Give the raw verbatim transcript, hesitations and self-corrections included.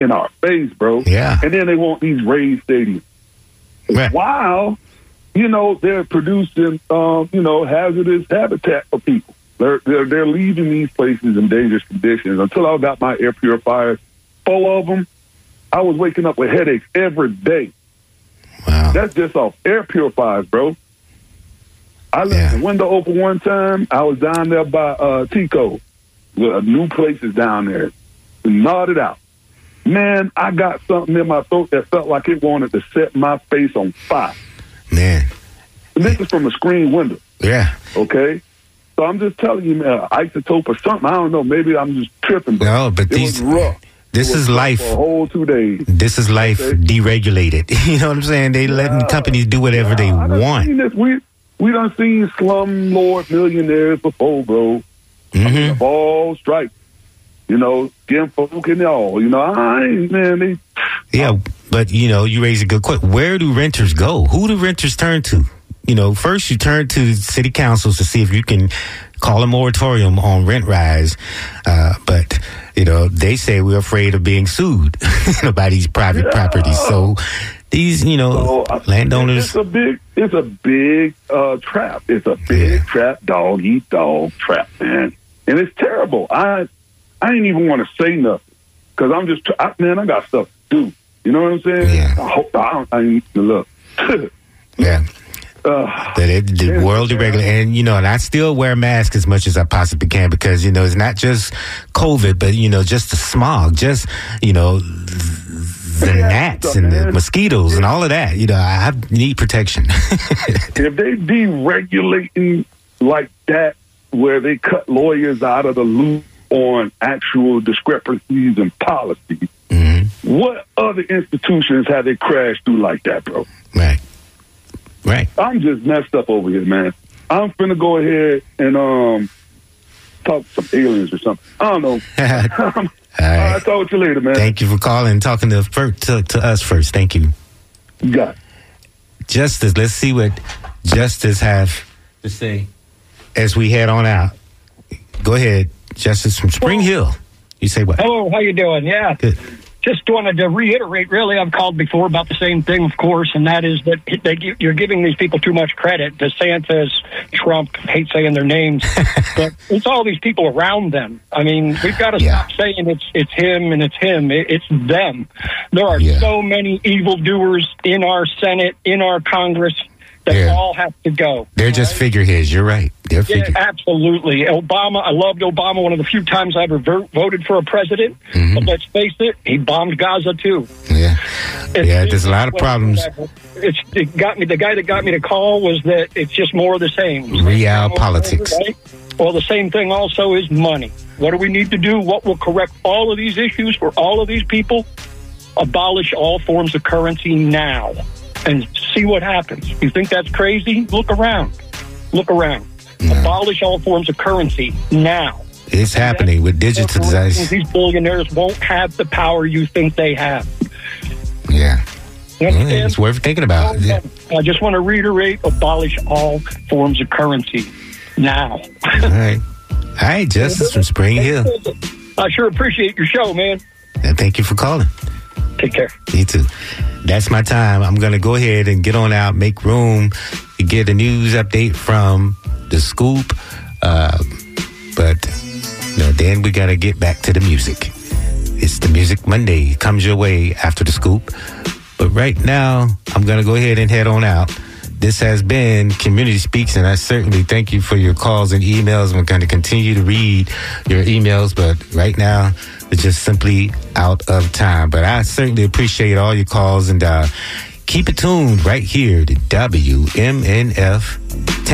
in our face, bro. Yeah. And then they want these raised stadiums. Right. While, you know, they're producing, um, you know, hazardous habitat for people. They're, they're, they're leaving these places in dangerous conditions. Until I got my air purifiers, four of them, I was waking up with headaches every day. Wow. That's just off air purifiers, bro. I left Yeah. the window open one time. I was down there by uh, Tico. With new places down there. Nodded out. Man, I got something in my throat that felt like it wanted to set my face on fire. Man. And this is from a screen window. Yeah. Okay? So I'm just telling you, man, isotope or something. I don't know. Maybe I'm just tripping. But No, but it these... was rough. This It was is rough life. For a whole two days. This is life Okay. deregulated. You know what I'm saying? They letting Yeah. companies do whatever Yeah, they I done want. seen this. We, we done seen slumlord millionaires before, bro. Mm-hmm. Of all stripes. You know, skin folk and all. You know, I ain't, man, they... Yeah, but, you know, you raise a good question. Where do renters go? Who do renters turn to? You know, first you turn to city councils to see if you can call a moratorium on rent rise. Uh, but, you know, they say we're afraid of being sued by these private Yeah. properties. So these, you know, So, uh, landowners... It's a big, it's a big uh, trap. It's a big Yeah. trap, dog eat dog trap, man. And it's terrible. I I ain't even want to say nothing because I'm just, I, man, I got stuff to do. You know what I'm saying? Yeah. I hope I don't, I need to look. Yeah. uh, That it, the Yeah. world deregulated, and you know, and I still wear masks as much as I possibly can because you know it's not just COVID, but you know, just the smog, just you know, the Yeah, gnats so, and the man. mosquitoes and all of that. You know, I have, need protection. if they deregulating like that, where they cut lawyers out of the loop on actual discrepancies in policy, Mm-hmm. what other institutions have they crashed through like that, bro? Right, right. I'm just messed up over here, man. I'm finna go ahead and um talk to some aliens or something. I don't know. All I'll right. talk to you later, man. Thank you for calling and talking to, fir- to to us first. Thank you, You got it. Justice. Let's see what Justice have to say as we head on out. Go ahead, Justice from Spring Hill. You say what? Hello, how you doing? Yeah. Good. Just wanted to reiterate, really, I've called before about the same thing, of course, and that is that they, you're giving these people too much credit. DeSantis, Trump, hate saying their names, but it's all these people around them. I mean, we've got to Yeah. stop saying it's it's him and it's him. It, it's them. There are Yeah. so many evildoers in our Senate, in our Congress, that Yeah. all have to go. They're just All right? figureheads. You're right. They're Yeah, figure. absolutely. Obama, I loved Obama, one of the few times I ever ver- voted for a president. Mhm. But let's face it, he bombed Gaza too. Yeah, It's- yeah. There's a lot of well, problems. It's it got me. The guy that got me to call was that it's just more of the same. Real politics. Right? Well, the same thing also is money. What do we need to do? What will correct all of these issues for all of these people? Abolish all forms of currency now and see what happens. You think that's crazy? Look around. Look around. No. Abolish all forms of currency now. It's happening with digitization. These billionaires won't have the power you think they have. Yeah. You Yeah, understand? it's worth thinking about. Yeah. I just want to reiterate, abolish all forms of currency now. All right. All right, Justice from Spring Hill. I sure appreciate your show, man. And thank you for calling. Take care. Me too. That's my time. I'm going to go ahead and get on out, make room to get a news update from The Scoop. Uh, but you know, then we got to get back to the music. It's the Music Monday. It comes your way after The Scoop. But right now, I'm going to go ahead and head on out. This has been Community Speaks, and I certainly thank you for your calls and emails. I'm going to continue to read your emails, but right now, it's just simply out of time. But I certainly appreciate all your calls, and uh, keep it tuned right here to W M N F